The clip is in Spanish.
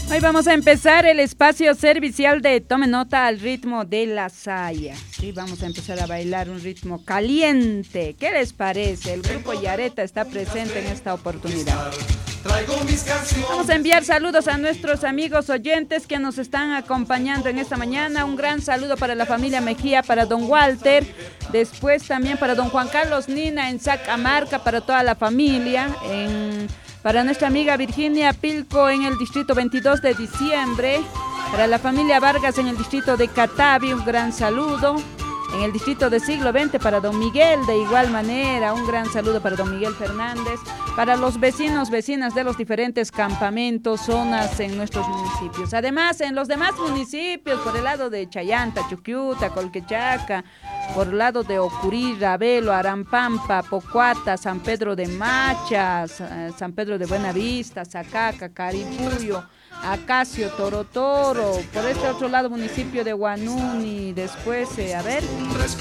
Hoy vamos a empezar el espacio servicial de Tome Nota al ritmo de la saya. Sí, vamos a empezar a bailar un ritmo caliente. ¿Qué les parece? El grupo Yareta está presente en esta oportunidad. Vamos a enviar saludos a nuestros amigos oyentes que nos están acompañando en esta mañana. Un gran saludo para la familia Mejía, para don Walter. Después también para don Juan Carlos Nina en Sacamarca, para toda la familia. Para nuestra amiga Virginia Pilco en el distrito 22 de diciembre. Para la familia Vargas en el distrito de Catavi, un gran saludo. En el distrito de Siglo XX para don Miguel, de igual manera, un gran saludo para don Miguel Fernández. Para los vecinos, vecinas de los diferentes campamentos, zonas en nuestros municipios. Además, en los demás municipios, por el lado de Chayanta, Chuquiuta, Colquechaca, por el lado de Ocurí, Ravelo, Arampampa, Pocuata, San Pedro de Machas, San Pedro de Buenavista, Zacaca, Caripuyo, Acacio, Torotoro, por este otro lado municipio de Huanuni, después,